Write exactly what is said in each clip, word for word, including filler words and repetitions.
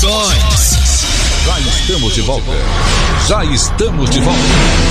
Informações. Já estamos de volta. Já estamos de volta.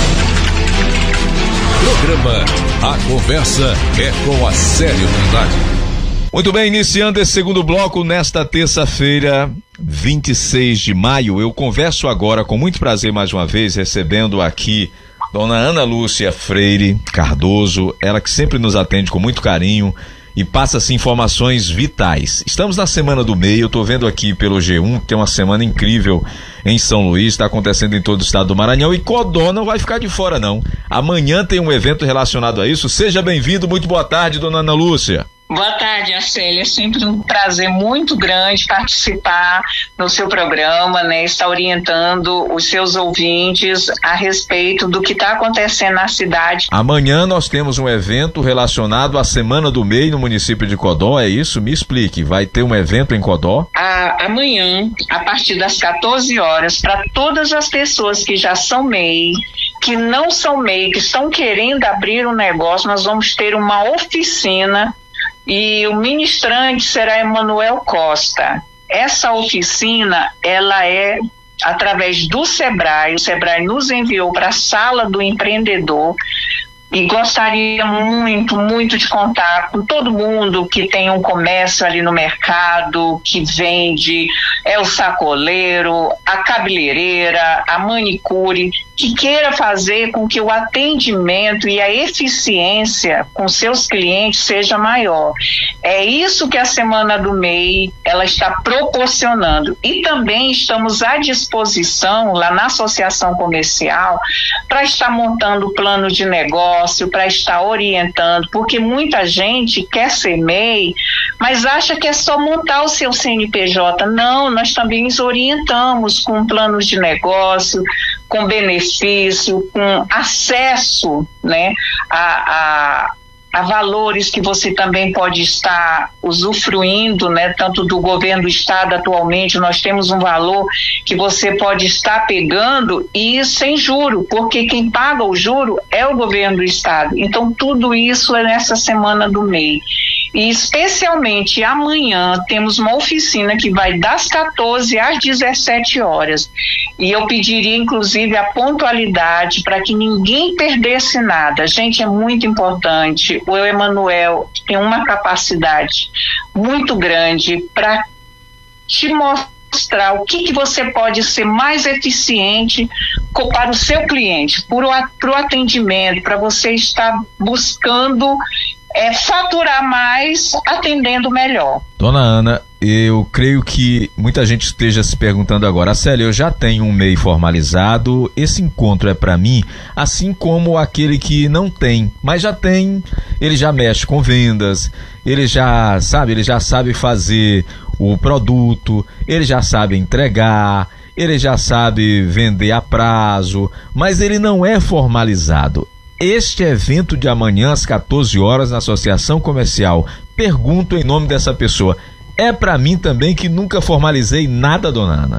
Programa A Conversa é com a Célio Trindade. Muito bem, iniciando esse segundo bloco nesta terça-feira, vinte e seis de maio, eu converso agora com muito prazer mais uma vez, recebendo aqui Dona Ana Lúcia Freire Cardoso, ela que sempre nos atende com muito carinho e passa-se informações vitais. Estamos na Semana do Meio, eu estou vendo aqui pelo G um, que tem uma semana incrível em São Luís, está acontecendo em todo o estado do Maranhão, e Codó não vai ficar de fora não. Amanhã tem um evento relacionado a isso. Seja bem-vindo, muito boa tarde, Dona Ana Lúcia. Boa tarde, Arcélia. É sempre um prazer muito grande participar no seu programa, né? Estar orientando os seus ouvintes a respeito do que está acontecendo na cidade. Amanhã nós temos um evento relacionado à Semana do Meio no município de Codó, é isso? Me explique, vai ter um evento em Codó? A, amanhã, a partir das quatorze horas, para todas as pessoas que já são M E I, que não são M E I, que estão querendo abrir um negócio, nós vamos ter uma oficina. E o ministrante será Emanuel Costa. Essa oficina, ela é através do Sebrae. O Sebrae nos enviou para a Sala do Empreendedor. E gostaria muito, muito de contar com todo mundo que tem um comércio ali no mercado, que vende, é o sacoleiro, a cabeleireira, a manicure, que queira fazer com que o atendimento e a eficiência com seus clientes seja maior. É isso que a Semana do M E I ela está proporcionando. E também estamos à disposição lá na Associação Comercial para estar montando plano de negócio, para estar orientando, porque muita gente quer ser M E I, mas acha que é só montar o seu C N P J. Não, nós também os orientamos com planos de negócio, com benefício, com acesso, né, a, a a valores que você também pode estar usufruindo, né, tanto do governo do estado. Atualmente nós temos um valor que você pode estar pegando e sem juro, porque quem paga o juro é o governo do estado. Então tudo isso é nessa Semana do M E I. E especialmente amanhã temos uma oficina que vai das quatorze às dezessete horas. E eu pediria inclusive a pontualidade para que ninguém perdesse nada. Gente, é muito importante. O Emanuel tem uma capacidade muito grande para te mostrar o que, que você pode ser mais eficiente para o seu cliente, para o atendimento, para você estar buscando é, faturar mais, atendendo melhor. Dona Ana, eu creio que muita gente esteja se perguntando agora, Célia, eu já tenho um M E I formalizado, esse encontro é para mim, assim como aquele que não tem, mas já tem, ele já mexe com vendas, ele já sabe, ele já sabe fazer o produto, ele já sabe entregar, ele já sabe vender a prazo, mas ele não é formalizado. Este evento de amanhã às quatorze horas na Associação Comercial, pergunto em nome dessa pessoa, é para mim também que nunca formalizei nada, Dona Ana?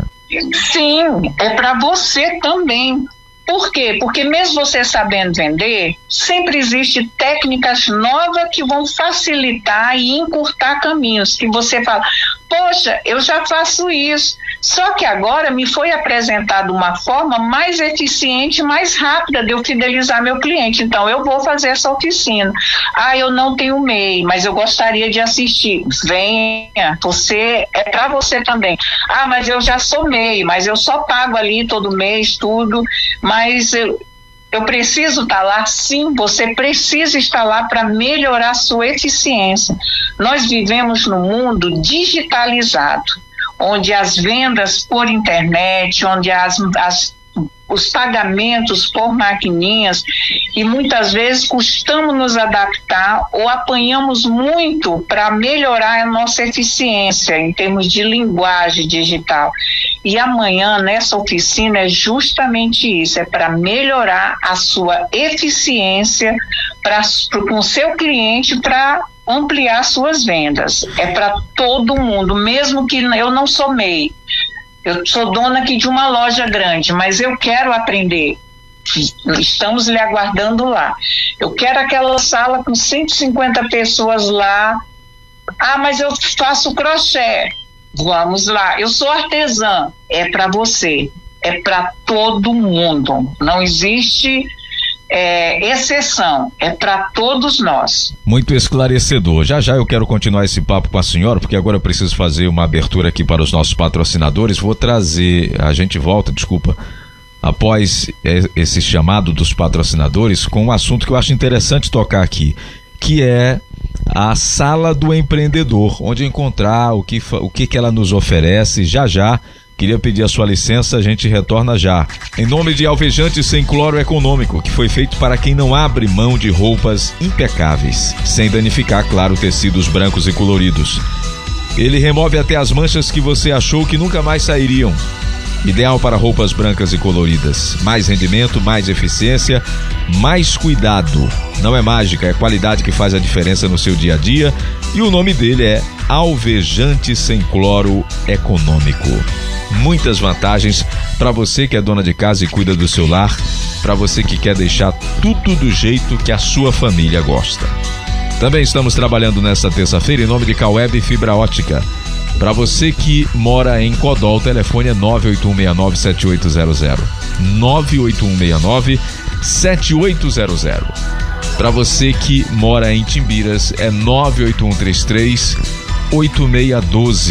Sim, é para você também. Por quê? Porque mesmo você sabendo vender, sempre existe técnicas novas que vão facilitar e encurtar caminhos, que você fala, poxa, eu já faço isso, só que agora me foi apresentada uma forma mais eficiente, mais rápida de eu fidelizar meu cliente, então eu vou fazer essa oficina. Ah, eu não tenho M E I, mas eu gostaria de assistir. Venha, você, é para você também. Ah, mas eu já sou M E I, mas eu só pago ali todo mês, tudo, mas eu, eu preciso estar lá. Sim, você precisa estar lá para melhorar a sua eficiência. Nós vivemos num mundo digitalizado, onde as vendas por internet, onde as, as, os pagamentos por maquininhas, e muitas vezes custamos nos adaptar ou apanhamos muito para melhorar a nossa eficiência em termos de linguagem digital. E amanhã, nessa oficina, é justamente isso, é para melhorar a sua eficiência pra, pro, com o seu cliente, para ampliar suas vendas. É para todo mundo, mesmo que eu não sou M E I. Eu sou dona aqui de uma loja grande, mas eu quero aprender. Estamos lhe aguardando lá. Eu quero aquela sala com cento e cinquenta pessoas lá. Ah, mas eu faço crochê. Vamos lá, eu sou artesã, é para você, é para todo mundo, não existe é, exceção, é para todos nós. Muito esclarecedor. Já já eu quero continuar esse papo com a senhora, porque agora eu preciso fazer uma abertura aqui para os nossos patrocinadores. Vou trazer, a gente volta, desculpa, após esse chamado dos patrocinadores, com um assunto que eu acho interessante tocar aqui, que é a Sala do Empreendedor, onde encontrar o que, o que, que ela nos oferece. Já já, queria pedir a sua licença, a gente retorna já. Em nome de Alvejante Sem Cloro Econômico, que foi feito para quem não abre mão de roupas impecáveis, sem danificar, claro, tecidos brancos e coloridos. Ele remove até as manchas que você achou que nunca mais sairiam. Ideal para roupas brancas e coloridas. Mais rendimento, mais eficiência, mais cuidado. Não é mágica, é qualidade que faz a diferença no seu dia a dia. E o nome dele é Alvejante Sem Cloro Econômico. Muitas vantagens para você que é dona de casa e cuida do seu lar, para você que quer deixar tudo do jeito que a sua família gosta. Também estamos trabalhando nesta terça-feira em nome de Caueb Fibra Ótica. Para você que mora em Codó, o telefone é nove oito um seis nove sete oito zero zero. nove oito um seis nove sete oito zero zero. Para você que mora em Timbiras, é nove oito um três três oito seis um dois.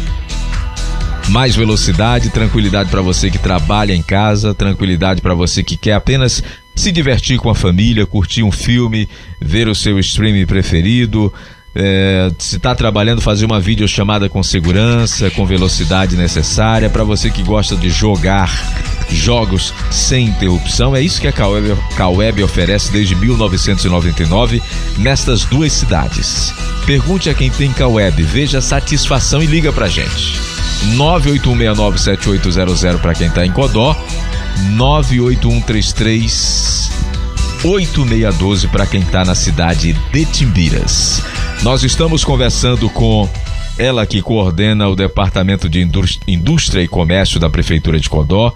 Mais velocidade, tranquilidade para você que trabalha em casa, tranquilidade para você que quer apenas se divertir com a família, curtir um filme, ver o seu streaming preferido. É, se está trabalhando, fazer uma videochamada com segurança, com velocidade necessária, para você que gosta de jogar jogos sem interrupção. É isso que a Caueb, Caueb oferece desde mil novecentos e noventa e nove nestas duas cidades. Pergunte a quem tem Caueb, veja a satisfação e liga pra gente. nove oito um seis nove sete oito zero zero para quem está em Codó, nove oito um três três oito seis um dois para quem está na cidade de Timbiras. Nós estamos conversando com ela que coordena o Departamento de Indústria e Comércio da Prefeitura de Codó,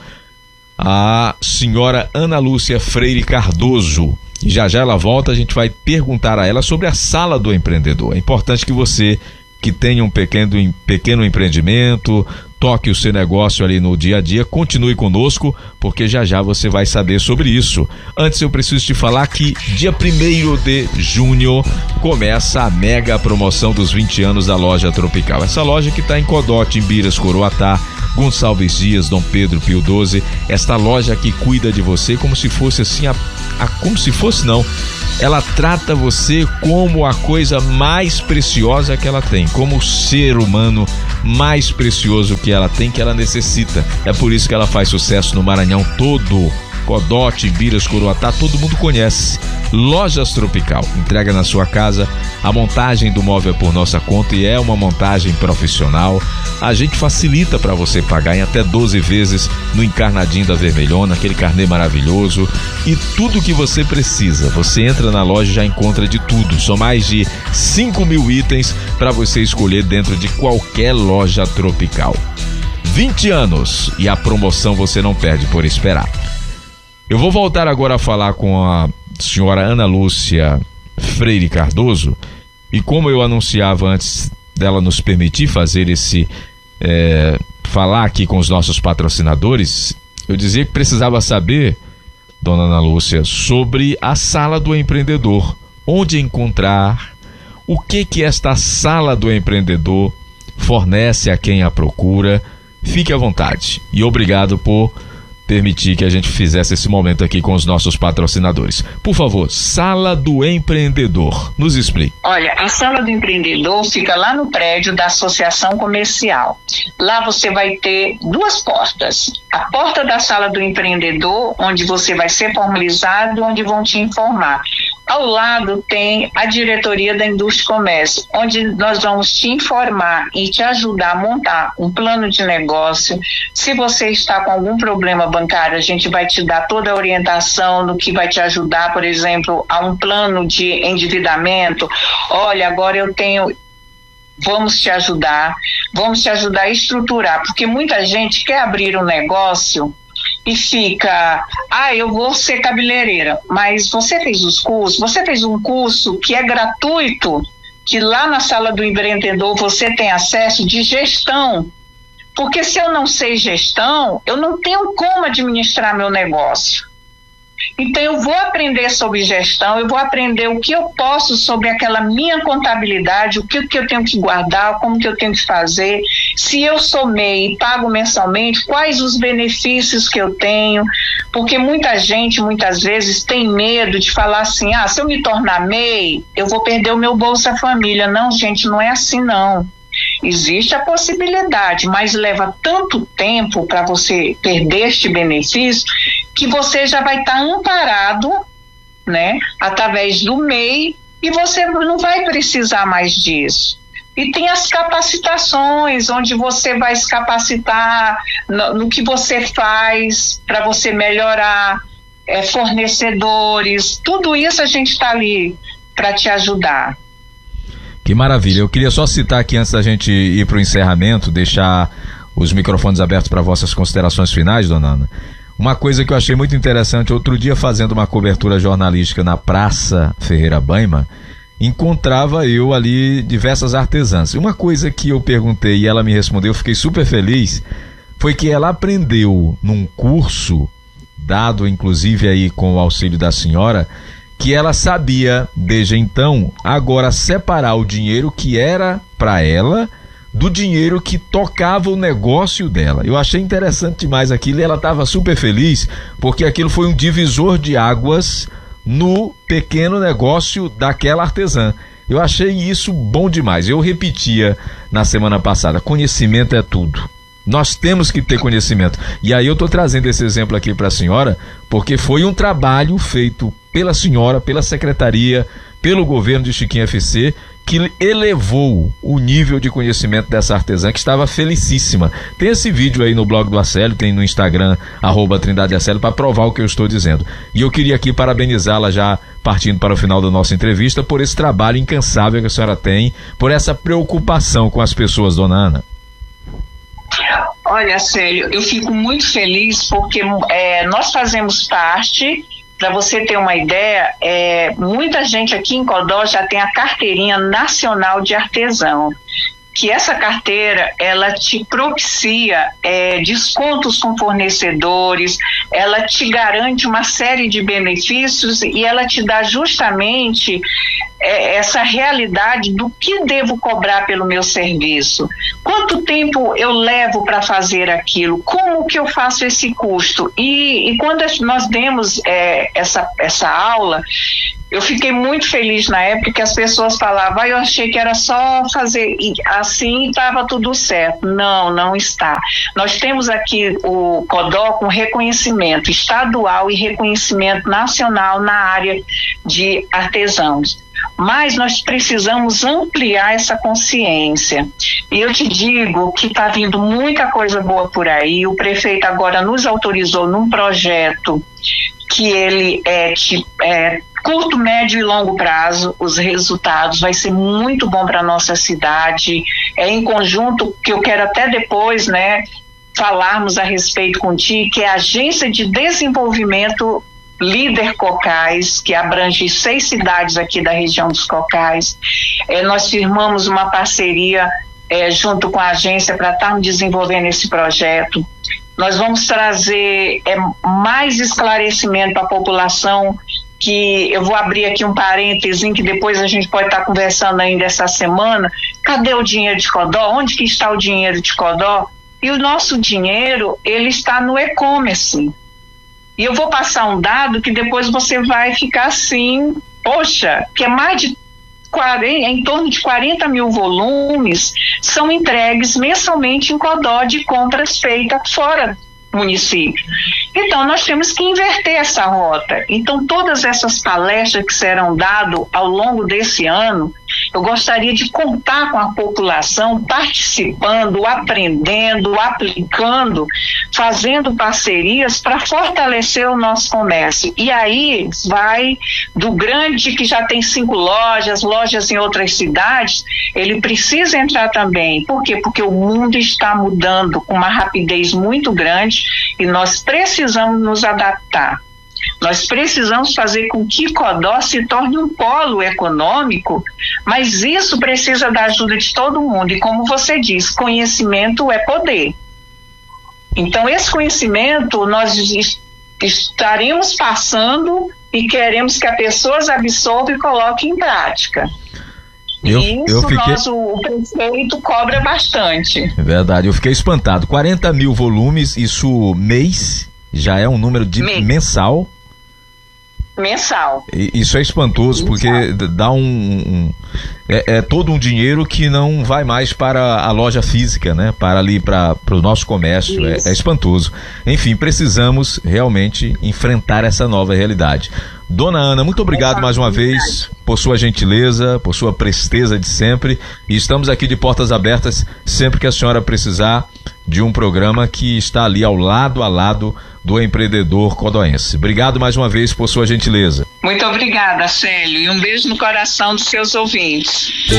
a senhora Ana Lúcia Freire Cardoso. E já já ela volta, a gente vai perguntar a ela sobre a Sala do Empreendedor. É importante que você que tenha um pequeno, pequeno empreendimento, toque o seu negócio ali no dia a dia, continue conosco, porque já já você vai saber sobre isso. Antes eu preciso te falar que dia primeiro de junho começa a mega promoção dos vinte anos da Loja Tropical. Essa loja que está em Codó, Timbiras, Coroatá, Gonçalves Dias, Dom Pedro Pio doze. Esta loja que cuida de você como se fosse assim, a, a, como se fosse não, ela trata você como a coisa mais preciosa que ela tem, como o ser humano mais precioso que ela tem, que ela necessita. É por isso que ela faz sucesso no Maranhão todo. Codó, Timbiras, Coroatá, todo mundo conhece. Lojas Tropical, entrega na sua casa. A montagem do móvel é por nossa conta e é uma montagem profissional. A gente facilita para você pagar em até doze vezes no encarnadinho da Vermelhona, aquele carnê maravilhoso. E tudo que você precisa, você entra na loja e já encontra de tudo. São mais de cinco mil itens para você escolher dentro de qualquer loja Tropical. vinte anos e a promoção você não perde por esperar. Eu vou voltar agora a falar com a senhora Ana Lúcia Freire Cardoso, e como eu anunciava antes dela nos permitir fazer esse é, falar aqui com os nossos patrocinadores, eu dizia que precisava saber, dona Ana Lúcia, sobre a Sala do Empreendedor, onde encontrar, o que que esta Sala do Empreendedor fornece a quem a procura. Fique à vontade e obrigado por permitir que a gente fizesse esse momento aqui com os nossos patrocinadores. Por favor, Sala do Empreendedor, nos explique. Olha, a Sala do Empreendedor fica lá no prédio da Associação Comercial. Lá você vai ter duas portas. A porta da Sala do Empreendedor, onde você vai ser formalizado, onde vão te informar. Ao lado tem a Diretoria da Indústria e Comércio, onde nós vamos te informar e te ajudar a montar um plano de negócio. Se você está com algum problema bancário, a gente vai te dar toda a orientação no que vai te ajudar, por exemplo, a um plano de endividamento. Olha, agora eu tenho... Vamos te ajudar, vamos te ajudar a estruturar, porque muita gente quer abrir um negócio e fica, ah, eu vou ser cabeleireira, mas você fez os cursos, você fez um curso que é gratuito, que lá na sala do empreendedor você tem acesso de gestão. Porque se eu não sei gestão, eu não tenho como administrar meu negócio. Então eu vou aprender sobre gestão, eu vou aprender o que eu posso sobre aquela minha contabilidade, o que, que eu tenho que guardar, como que eu tenho que fazer. Se eu sou M E I e pago mensalmente, quais os benefícios que eu tenho, porque muita gente muitas vezes tem medo de falar assim, ah, se eu me tornar M E I, eu vou perder o meu Bolsa Família. Não, gente, não é assim não. Existe a possibilidade, mas leva tanto tempo para você perder este benefício que você já vai estar amparado, né, através do M E I, e você não vai precisar mais disso. E tem as capacitações, onde você vai se capacitar no, no que você faz para você melhorar, é, fornecedores, tudo isso a gente está ali para te ajudar. Que maravilha. Eu queria só citar aqui, antes da gente ir para o encerramento, deixar os microfones abertos para vossas considerações finais, dona Ana. Uma coisa que eu achei muito interessante, outro dia fazendo uma cobertura jornalística na Praça Ferreira Baima, encontrava eu ali diversas artesãs. Uma coisa que eu perguntei e ela me respondeu, eu fiquei super feliz, foi que ela aprendeu num curso, dado inclusive aí com o auxílio da senhora, que ela sabia, desde então, agora separar o dinheiro que era para ela do dinheiro que tocava o negócio dela. Eu achei interessante demais aquilo e ela estava super feliz, porque aquilo foi um divisor de águas no pequeno negócio daquela artesã. Eu achei isso bom demais. Eu repetia na semana passada, conhecimento é tudo. Nós temos que ter conhecimento. E aí eu estou trazendo esse exemplo aqui para a senhora, porque foi um trabalho feito pela senhora, pela secretaria, pelo governo de Chiquinho F C, que elevou o nível de conhecimento dessa artesã, que estava felicíssima. Tem esse vídeo aí no blog do Acélio, tem no Instagram, arroba Trindade Acélio, para provar o que eu estou dizendo. E eu queria aqui parabenizá-la, já partindo para o final da nossa entrevista, por esse trabalho incansável que a senhora tem, por essa preocupação com as pessoas, dona Ana. Olha, Célio, eu fico muito feliz porque é, nós fazemos parte, para você ter uma ideia, é, muita gente aqui em Codó já tem a carteirinha nacional de artesão, que essa carteira, ela te propicia é, descontos com fornecedores, ela te garante uma série de benefícios e ela te dá justamente é, essa realidade do que devo cobrar pelo meu serviço. Quanto tempo eu levo para fazer aquilo? Como que eu faço esse custo? E, e quando nós demos é, essa, essa aula, eu fiquei muito feliz na época que as pessoas falavam, ah, eu achei que era só fazer assim e estava tudo certo. Não, não está. Nós temos aqui o Codó com reconhecimento estadual e reconhecimento nacional na área de artesãos. Mas nós precisamos ampliar essa consciência. E eu te digo que está vindo muita coisa boa por aí. O prefeito agora nos autorizou num projeto que ele é, de, é curto, médio e longo prazo. Os resultados vai ser muito bom para a nossa cidade. É em conjunto, que eu quero até depois, né, falarmos a respeito contigo, que é a Agência de Desenvolvimento Líder Cocais, que abrange seis cidades aqui da região dos Cocais. É, nós firmamos uma parceria é, junto com a agência para estarmos desenvolvendo esse projeto. Nós vamos trazer é, mais esclarecimento para a população, que eu vou abrir aqui um parêntese, que depois a gente pode estar conversando ainda essa semana. Cadê o dinheiro de Codó? Onde que está o dinheiro de Codó? E o nosso dinheiro, ele está no e-commerce. E eu vou passar um dado que depois você vai ficar assim, poxa, que é mais de quarenta, em torno de quarenta mil volumes são entregues mensalmente em Codó de compras feitas fora do município. Então, nós temos que inverter essa rota. Então, todas essas palestras que serão dadas ao longo desse ano, eu gostaria de contar com a população participando, aprendendo, aplicando, fazendo parcerias para fortalecer o nosso comércio. E aí vai do grande, que já tem cinco lojas, lojas em outras cidades, ele precisa entrar também. Por quê? Porque o mundo está mudando com uma rapidez muito grande e nós precisamos nos adaptar. Nós precisamos fazer com que Codó se torne um polo econômico, mas isso precisa da ajuda de todo mundo. E como você diz, conhecimento é poder. Então, esse conhecimento nós estaremos passando e queremos que as pessoas absorvam e coloquem em prática. Eu, e isso eu fiquei... nosso, o prefeito cobra bastante. É verdade, eu fiquei espantado. quarenta mil volumes, isso mês, já é um número de mês. mensal. Mensal. E, isso é espantoso, mensal. Porque dá um... um é, é todo um dinheiro que não vai mais para a loja física, né? Para ali, para o nosso comércio. É, é espantoso. Enfim, precisamos realmente enfrentar essa nova realidade. Dona Ana, muito obrigado é mais uma vez por sua gentileza, por sua presteza de sempre. E estamos aqui de portas abertas sempre que a senhora precisar de um programa que está ali ao lado a lado do empreendedor codoense. Obrigado mais uma vez por sua gentileza. Muito obrigada, Célio, e um beijo no coração dos seus ouvintes.